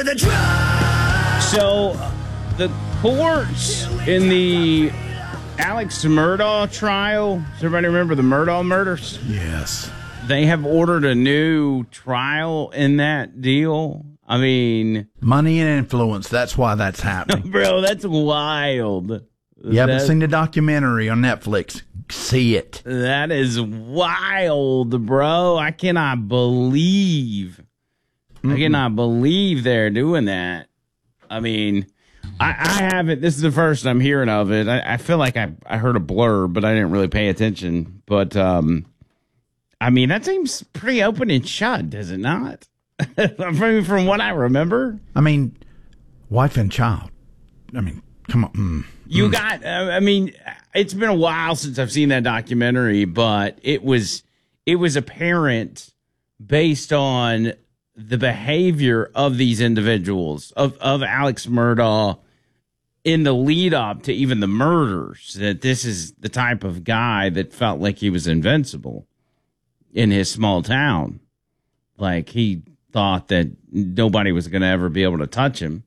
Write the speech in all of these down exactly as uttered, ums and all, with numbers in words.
So, the courts in the Alex Murdaugh trial, does everybody remember the Murdaugh murders? Yes. They have ordered a new trial in that deal. I mean... Money and influence, that's why that's happening. Bro, that's wild. You haven't That- seen the documentary on Netflix. See it. That is wild, bro. I cannot believe... Mm-mm. I cannot believe they're doing that. I mean, I, I haven't. This is the first I'm hearing of it. I, I feel like I, I heard a blurb, but I didn't really pay attention. But, um, I mean, that seems pretty open and shut, does it not? from, from what I remember. I mean, wife and child. I mean, come on. Mm, you mm. got, uh, I mean, it's been a while since I've seen that documentary, but it was, it was apparent based on the behavior of these individuals, of, of Alex Murdaugh, in the lead up to even the murders, that this is the type of guy that felt like he was invincible in his small town. Like, he thought that nobody was going to ever be able to touch him.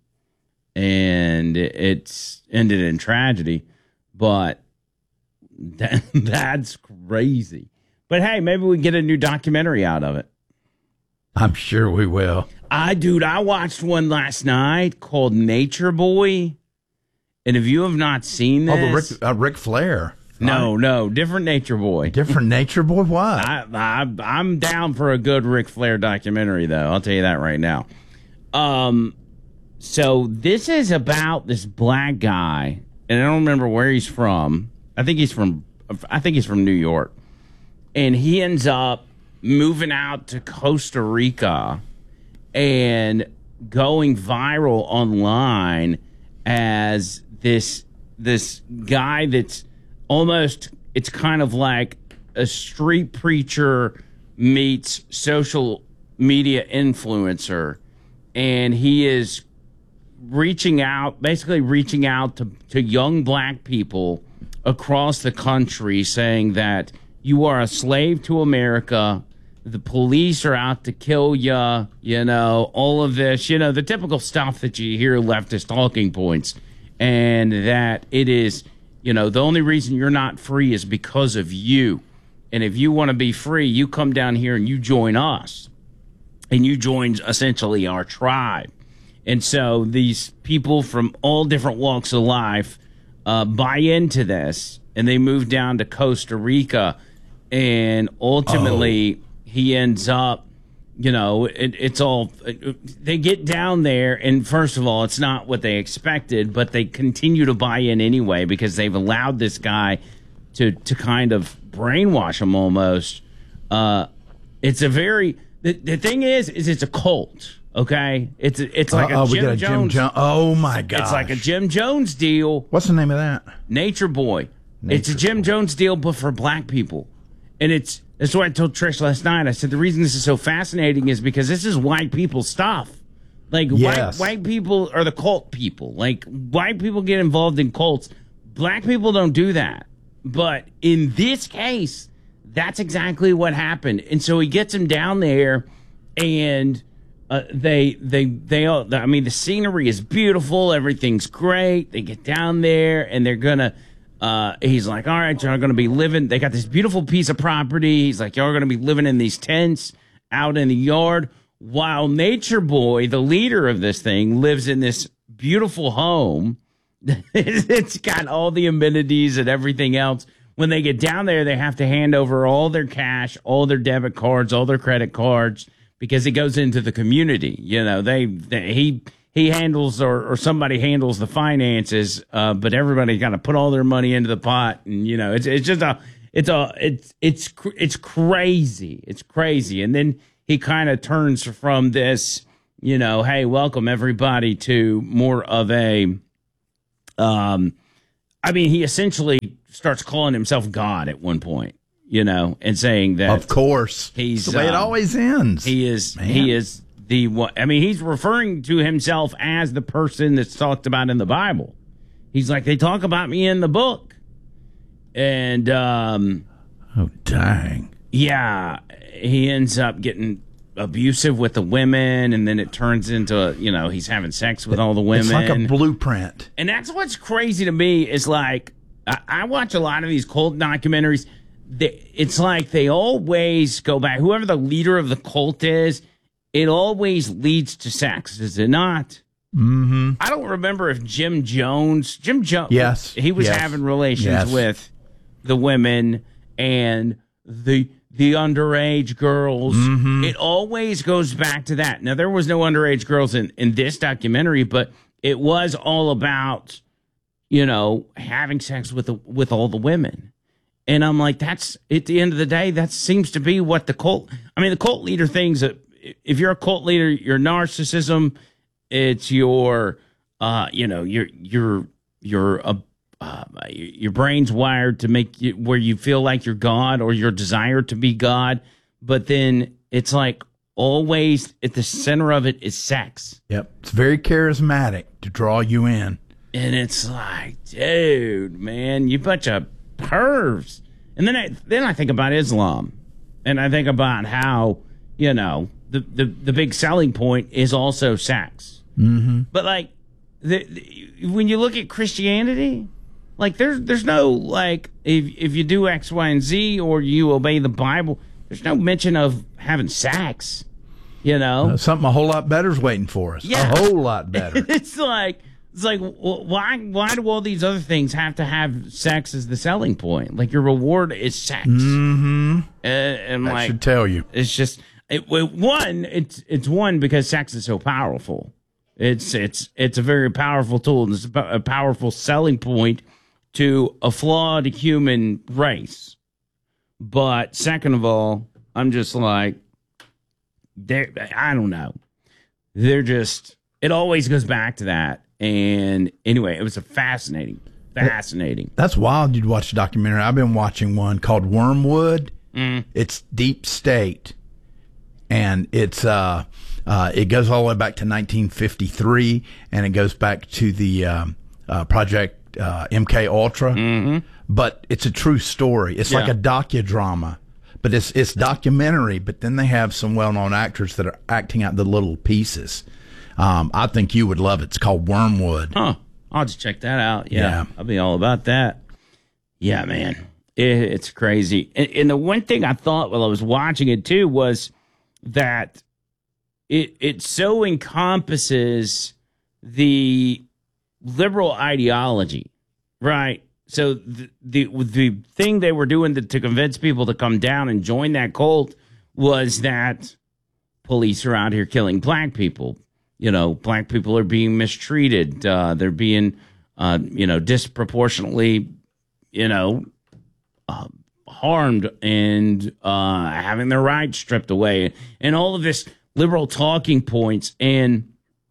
And it's ended in tragedy. But that, that's crazy. But hey, maybe we get a new documentary out of it. I'm sure we will. I, dude, I watched one last night called Nature Boy. And if you have not seen this... Oh, the Rick, uh, Ric Flair. No, right? no, different Nature Boy. Different Nature Boy? What? I, I, I'm down for a good Ric Flair documentary, though. I'll tell you that right now. Um, so this is about this black guy, and I don't remember where he's from. I think he's from, I think he's from New York. And he ends up moving out to Costa Rica and going viral online as this this guy that's almost, it's kind of like a street preacher meets social media influencer, and he is reaching out, basically reaching out to, to young black people across the country, saying that you are a slave to America. The police are out to kill you, you know, all of this, you know, the typical stuff that you hear leftist talking points, and that it is, you know, the only reason you're not free is because of you. And if you want to be free, you come down here and you join us, and you join essentially our tribe. And so these people from all different walks of life uh, buy into this, and they move down to Costa Rica, and ultimately... Oh. He ends up, you know, it, it's all, it, they get down there, and first of all, it's not what they expected, but they continue to buy in anyway because they've allowed this guy to, to kind of brainwash them almost. Uh, it's a very, the, the thing is, is it's a cult, okay? It's it's like Uh-oh, a Jim we got a Jones. Jim jo- oh, my God. It's like a Jim Jones deal. What's the name of that? Nature Boy. Nature it's a Jim Boy. Jones deal, but for black people. And it's, that's what I told Trish last night. I said, the reason this is so fascinating is because this is white people stuff. Like, Yes. white, white people are the cult people. Like, white people get involved in cults. Black people don't do that. But in this case, that's exactly what happened. And so he gets him down there, and uh, they, they, they, all, I mean, the scenery is beautiful. Everything's great. They get down there, and they're going to, Uh, he's like, all right, y'all going to be living. They got this beautiful piece of property. He's like, y'all are going to be living in these tents out in the yard, while Nature Boy, the leader of this thing, lives in this beautiful home. It's got all the amenities and everything else. When they get down there, they have to hand over all their cash, all their debit cards, all their credit cards, because it goes into the community. You know, they, they he. He handles, or, or somebody handles the finances, uh, but everybody got to put all their money into the pot, and you know, it's it's just a, it's a, it's it's it's crazy, it's crazy. And then he kind of turns from this, you know, hey, welcome everybody, to more of a, um, I mean, he essentially starts calling himself God at one point, you know, and saying that, of course, he's the way um, it always ends. He is, Man. he is. The I mean, he's referring to himself as the person that's talked about in the Bible. He's like, they talk about me in the book. And, um, oh, dang. yeah, he ends up getting abusive with the women, and then it turns into, you know, he's having sex with all the women. It's like a blueprint. And that's what's crazy to me is like, I, I watch a lot of these cult documentaries. They, it's like they always go back. Whoever the leader of the cult is, it always leads to sex, is it not? Mm-hmm. I don't remember if Jim Jones, Jim Jones, yes, he was yes. having relations yes. with the women and the the underage girls. Mm-hmm. It always goes back to that. Now, there was no underage girls in, in this documentary, but it was all about, you know, having sex with the, with all the women. And I'm like, that's, at the end of the day, that seems to be what the cult, I mean, the cult leader things, that if you're a cult leader, your narcissism, it's your, uh, you know, your, your, your, uh, uh, your brain's wired to make you, where you feel like you're God, or your desire to be God. But then it's like always at the center of it is sex. Yep. It's very charismatic to draw you in. And it's like, dude, man, you bunch of pervs. And then I, then I think about Islam, and I think about how, you know, the, the, the big selling point is also sex. Mm-hmm. But like, the, the, when you look at Christianity, like there's there's no like if if you do X, Y, and Z, or you obey the Bible, there's no mention of having sex. You know, uh, something a whole lot better is waiting for us. Yeah. A whole lot better. It's like it's like why why do all these other things have to have sex as the selling point? Like your reward is sex. Mm-hmm. Uh, and That like should tell you. it's just it, it, one. It's it's one because sex is so powerful. It's it's it's a very powerful tool, and it's a powerful selling point to a flawed human race. But second of all, I'm just like, they're, I don't know. They're just, it always goes back to that. And anyway, it was a fascinating, fascinating. That's wild you'd watch a documentary. I've been watching one called Wormwood. Mm. It's Deep State. And it's uh, uh, it goes all the way back to nineteen fifty-three, and it goes back to the um, uh, Project Uh, M K Ultra, Mm-hmm. but it's a true story. It's Yeah. like a docudrama, but it's it's documentary. But then they have some well-known actors that are acting out the little pieces. Um, I think you would love it. It's called Wormwood. Huh. I'll just check that out. Yeah. Yeah. I'll be all about that. Yeah, man. It, it's crazy. And, and the one thing I thought while I was watching it too was that it it so encompasses the liberal ideology, right? So the, the the thing they were doing to, to convince people to come down and join that cult was that police are out here killing black people. You know, black people are being mistreated. Uh, they're being, uh, you know, disproportionately, you know, uh, harmed and uh, having their rights stripped away, and all of this liberal talking points. And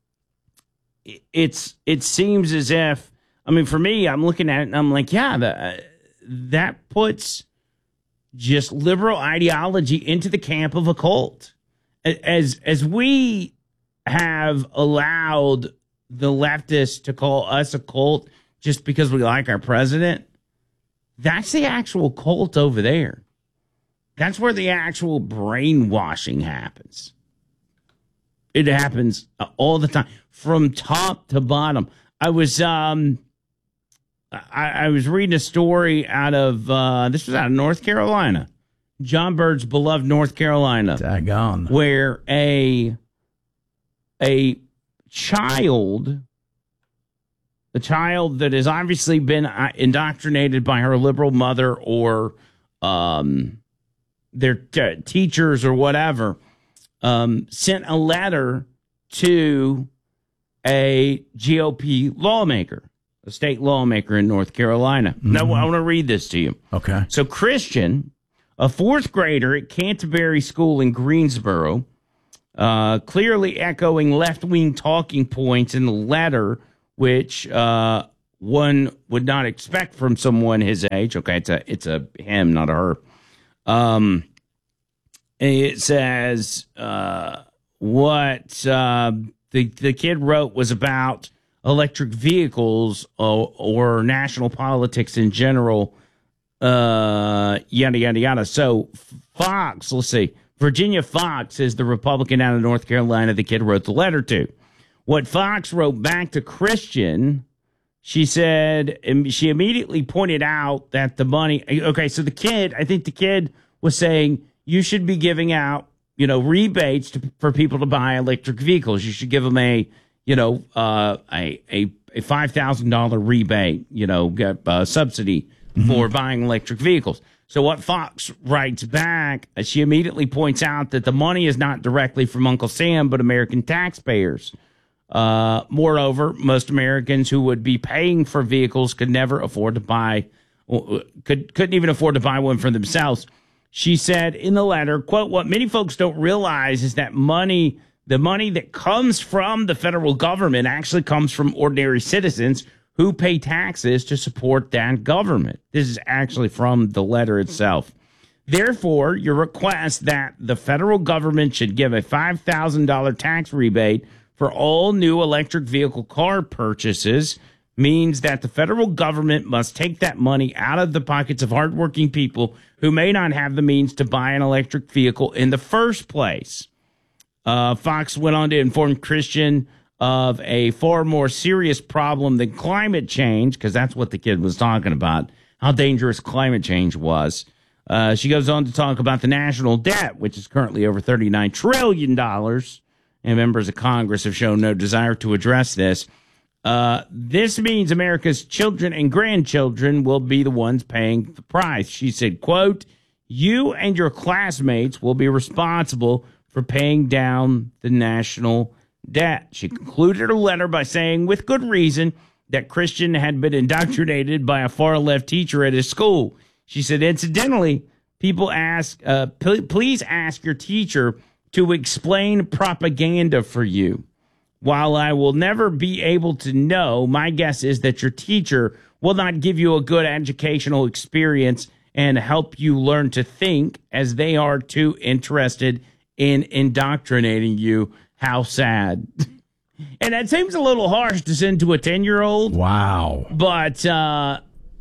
it's it seems as if, I mean, for me, I'm looking at it and I'm like, yeah, the, that puts just liberal ideology into the camp of a cult. As as we have allowed the leftists to call us a cult just because we like our president, that's the actual cult over there. That's where the actual brainwashing happens. It happens all the time, from top to bottom. I was um, I, I was reading a story out of uh, this was out of North Carolina, John Bird's beloved North Carolina, Daggone. where a a child, a child that has obviously been indoctrinated by her liberal mother or um, their t- teachers or whatever, um, sent a letter to a G O P lawmaker, a state lawmaker in North Carolina. Mm-hmm. Now, I want to read this to you. Okay. So Christian, a fourth grader at Canterbury School in Greensboro, uh, clearly echoing left-wing talking points in the letter, which uh, one would not expect from someone his age. Okay, it's a it's a him, not a her. Um, it says uh, what uh, the the kid wrote was about electric vehicles or, or national politics in general. Uh, yada yada yada. So Fox, let's see. Virginia Fox is the Republican out of North Carolina the kid wrote the letter to. What Fox wrote back to Christian, she said, she immediately pointed out that the money, okay, so the kid, I think the kid was saying, you should be giving out, you know, rebates to, for people to buy electric vehicles. You should give them a, you know, uh, a, a, a five thousand dollars rebate, you know, get, uh, subsidy mm-hmm. for buying electric vehicles. So what Fox writes back, she immediately points out that the money is not directly from Uncle Sam, but American taxpayers. Uh, moreover, most Americans who would be paying for vehicles could never afford to buy, could, couldn't even afford to buy one for themselves. She said in the letter, quote, what many folks don't realize is that money, the money that comes from the federal government actually comes from ordinary citizens who pay taxes to support that government. This is actually from the letter itself. Therefore, your request that the federal government should give a five thousand dollars tax rebate for all new electric vehicle car purchases means that the federal government must take that money out of the pockets of hardworking people who may not have the means to buy an electric vehicle in the first place. Uh, Fox went on to inform Christian of a far more serious problem than climate change, because that's what the kid was talking about, how dangerous climate change was. Uh, she goes on to talk about the national debt, which is currently over thirty-nine trillion dollars, and members of Congress have shown no desire to address this. Uh, this means America's children and grandchildren will be the ones paying the price. She said, quote, you and your classmates will be responsible for paying down the national debt. She concluded her letter by saying, with good reason, that Christian had been indoctrinated by a far-left teacher at his school. She said, incidentally, people ask, uh, p- please ask your teacher to explain propaganda for you. While I will never be able to know, my guess is that your teacher will not give you a good educational experience and help you learn to think, as they are too interested in indoctrinating you. How sad. And that seems a little harsh to send to a ten-year-old. Wow. But uh,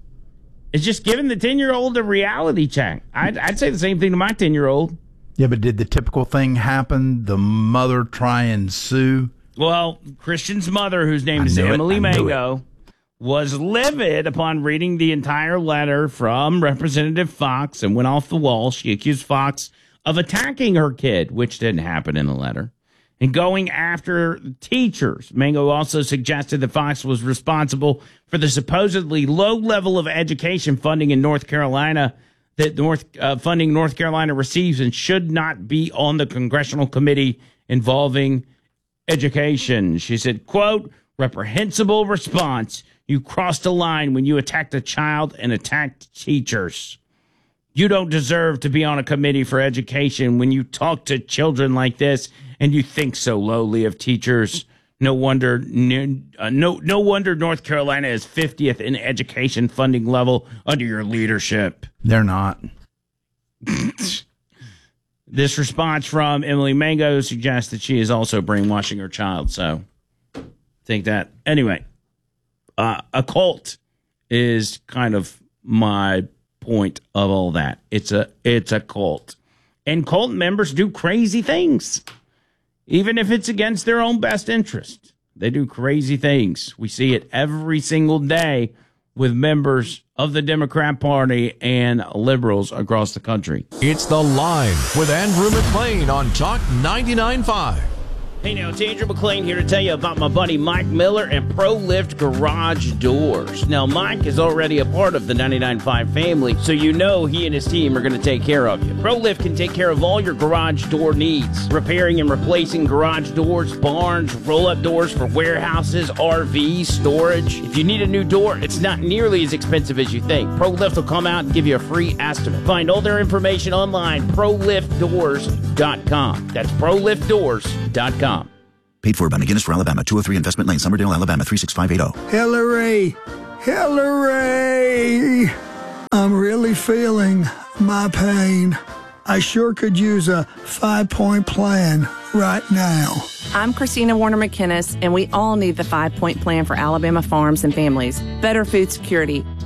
it's just giving the ten-year-old a reality check. I'd, I'd say the same thing to my ten-year-old. Yeah, but did the typical thing happen? The mother try and sue? Well, Christian's mother, whose name is Emily Mango, was livid upon reading the entire letter from Representative Fox and went off the wall. She accused Fox of attacking her kid, which didn't happen in the letter, and going after teachers. Mango also suggested that Fox was responsible for the supposedly low level of education funding in North Carolina that North uh, funding North Carolina receives and should not be on the congressional committee involving education. She said, quote, reprehensible response. You crossed a line when you attacked a child and attacked teachers. You don't deserve to be on a committee for education when you talk to children like this and you think so lowly of teachers. No wonder, uh, no, no wonder North Carolina is fiftieth in education funding level under your leadership. They're not. This response from Emily Mango suggests that she is also brainwashing her child. So, think that. Anyway, uh, a cult is kind of my point of all that. It's a it's a cult, and cult members do crazy things, even if it's against their own best interest. They do crazy things. We see it every single day with members of the Democrat Party and liberals across the country. It's The Line with Andrew McLean on Talk ninety-nine point five. Hey now, it's Andrew McLean here to tell you about my buddy Mike Miller and ProLift Garage Doors. Now, Mike is already a part of the ninety-nine point five family, so you know he and his team are going to take care of you. ProLift can take care of all your garage door needs, repairing and replacing garage doors, barns, roll-up doors for warehouses, R Vs, storage. If you need a new door, it's not nearly as expensive as you think. ProLift will come out and give you a free estimate. Find all their information online, pro lift doors dot com. That's pro lift doors dot com. Paid for by McGinnis for Alabama, two oh three Investment Lane, Summerdale, Alabama, three six five eight zero. Hillary, Hillary, I'm really feeling my pain. I sure could use a five-point plan right now. I'm Christina Warner McKinnis, and we all need the five-point plan for Alabama farms and families. Better food security,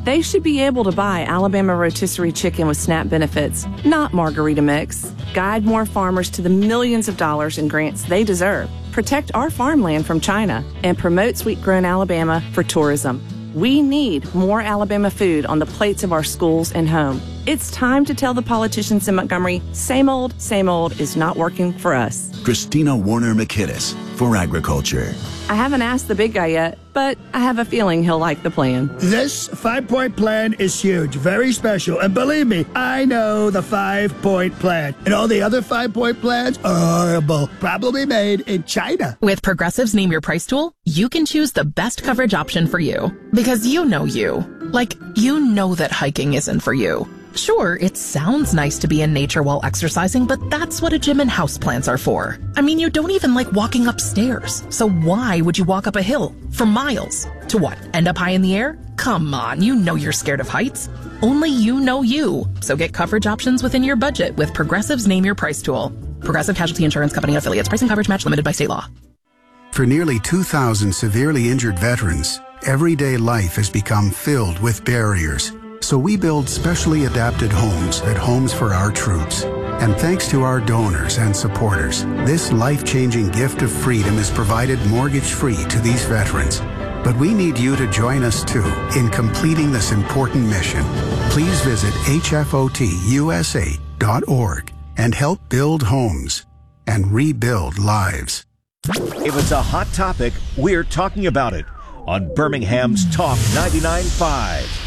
They should be able to buy Alabama rotisserie chicken with SNAP benefits, not margarita mix. Guide more farmers to the millions of dollars in grants they deserve. Protect our farmland from China and promote sweet-grown Alabama for tourism. We need more Alabama food on the plates of our schools and home. It's time to tell the politicians in Montgomery, same old, same old is not working for us. Christina Warner McKittis for Agriculture. I haven't asked the big guy yet, but I have a feeling he'll like the plan. This five-point plan is huge, very special. And believe me, I know the five-point plan. And all the other five-point plans are horrible, probably made in China. With Progressive's Name Your Price tool, you can choose the best coverage option for you. Because you know you. Like, you know that hiking isn't for you. Sure, it sounds nice to be in nature while exercising, but that's what a gym and houseplants are for. I mean, you don't even like walking upstairs. So why would you walk up a hill for miles? To what, end up high in the air? Come on, you know you're scared of heights. Only you know you. So get coverage options within your budget with Progressive's Name Your Price tool. Progressive Casualty Insurance Company and affiliates. Price and coverage match limited by state law. For nearly two thousand severely injured veterans, everyday life has become filled with barriers. So we build specially adapted homes at Homes for Our Troops. And thanks to our donors and supporters, this life-changing gift of freedom is provided mortgage-free to these veterans. But we need you to join us, too, in completing this important mission. Please visit H F O T U S A dot org and help build homes and rebuild lives. If it's a hot topic, we're talking about it on Birmingham's Talk ninety-nine point five.